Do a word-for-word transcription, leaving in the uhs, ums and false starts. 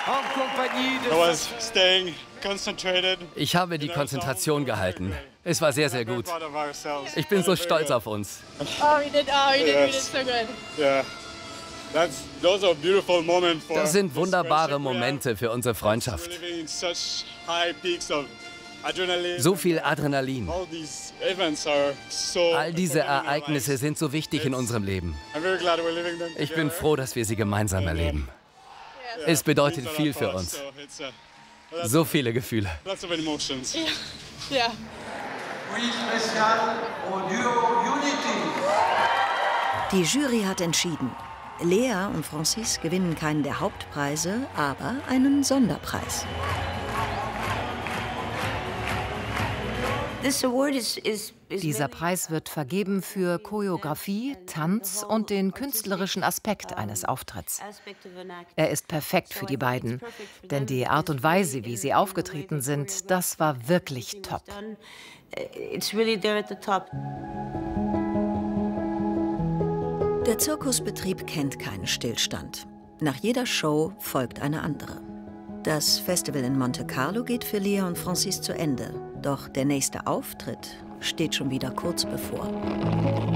I was staying concentrated. Ich habe die Konzentration gehalten. Es war sehr, sehr gut. Ich bin so stolz auf uns. Oh, we did, oh, we did, we did so good. Yeah. That's, those are beautiful moments for Das sind this wunderbare friendship we have. Momente für unsere Freundschaft. Living in such high peaks of adrenaline. So viel Adrenalin. All these events are so All diese important in our Ereignisse lives. sind so wichtig in unserem Leben. I'm very glad we're living them Ich bin together. froh, dass wir sie gemeinsam erleben. Yeah, Es bedeutet means a viel lot für for us, uns. so it's, uh, lots- So viele Gefühle. Lots of emotions. Yeah. Prix spécial au duo Unity. Die Jury hat entschieden. Lea und Francis gewinnen keinen der Hauptpreise, aber einen Sonderpreis. Dieser Preis wird vergeben für Choreografie, Tanz und den künstlerischen Aspekt eines Auftritts. Er ist perfekt für die beiden, denn die Art und Weise, wie sie aufgetreten sind, das war wirklich top. Der Zirkusbetrieb kennt keinen Stillstand. Nach jeder Show folgt eine andere. Das Festival in Monte Carlo geht für Lea und Francis zu Ende. Doch der nächste Auftritt steht schon wieder kurz bevor.